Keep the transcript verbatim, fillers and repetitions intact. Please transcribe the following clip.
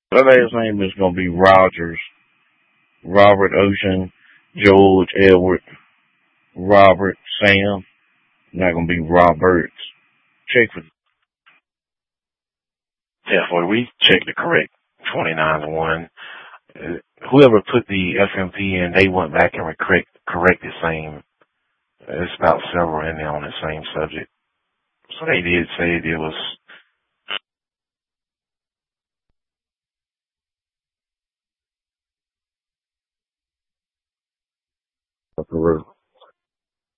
The last name is gonna be Rogers. Robert Ocean, George Edward, Robert Sam. Not gonna be Roberts. Check for Yeah, for we checked the correct twenty-nine to one. Uh, whoever put the F M P in, they went back and correct correct the same. It's about several in there on the same subject. So they did say it was Peru.